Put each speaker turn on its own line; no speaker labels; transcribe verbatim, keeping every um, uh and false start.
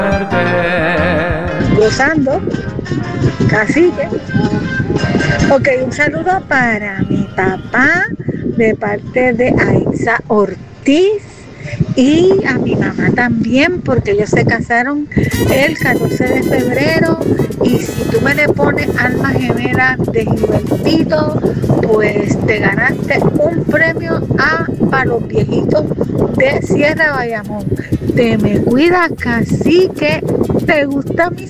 Gozando, cacique. Ok, un saludo para mi papá de parte de Aiza Ortiz y a mi mamá también, porque ellos se casaron el catorce de febrero. Y si tú me le pones alma gemela de Gilbertito, pues te ganaste un premio a para los viejitos de Sierra Bayamón. Te me cuidas, cacique. ¿Te gusta mi